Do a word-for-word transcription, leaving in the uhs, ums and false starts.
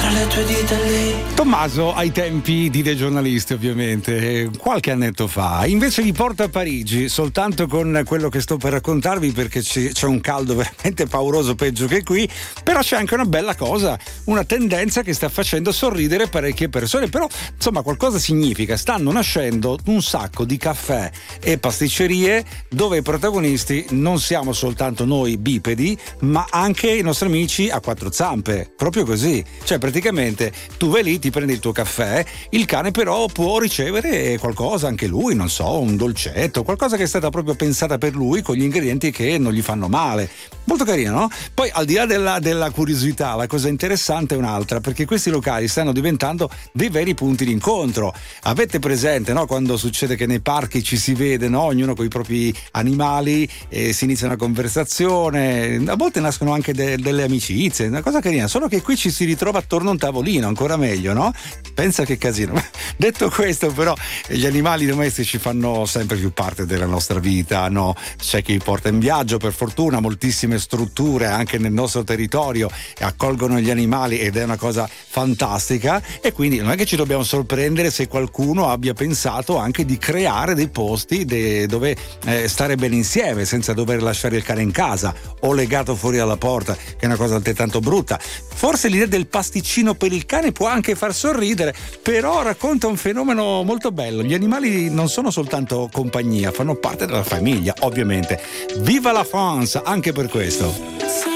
tra le tue dita lì. Tommaso ai tempi di dei giornalisti, ovviamente, qualche annetto fa, invece vi porta a Parigi soltanto con quello che sto per raccontarvi, perché c'è un caldo veramente pauroso, peggio che qui, però c'è anche una bella cosa, una tendenza che sta facendo sorridere parecchie persone, però insomma qualcosa significa, stanno nascendo un sacco di caffè e pasticcerie dove i protagonisti non siamo soltanto noi bipedi, ma anche i nostri amici a quattro zampe, proprio così, cioè praticamente tu vai lì, ti prendi il tuo caffè, il cane però può ricevere qualcosa anche lui, non so, un dolcetto, qualcosa che è stata proprio pensata per lui con gli ingredienti che non gli fanno male. Molto carino, no? Poi al di là della, della curiosità, la cosa interessante è un'altra, perché questi locali stanno diventando dei veri punti di incontro. Avete presente, no? Quando succede che nei parchi ci si vede, no? Ognuno con i propri animali e si inizia una conversazione, a volte nascono anche de- delle amicizie, una cosa carina, solo che qui ci si ritrova attorno a un tavolino, ancora meglio, no? Pensa che casino. Detto questo, però, gli animali domestici fanno sempre più parte della nostra vita, no? C'è chi li porta in viaggio, per fortuna, moltissime strutture anche nel nostro territorio accolgono gli animali ed è una cosa fantastica, e quindi non è che ci dobbiamo sorprendere se qualcuno abbia pensato anche di creare dei posti de- dove eh, stare bene insieme senza dover lasciare il cane in casa o legato fuori dalla porta, che è una cosa altrettanto brutta. Forse l'idea del pasticcino per il cane può anche far sorridere, però racconta un fenomeno molto bello. Gli animali non sono soltanto compagnia, fanno parte della famiglia, ovviamente. Viva la France anche per questo.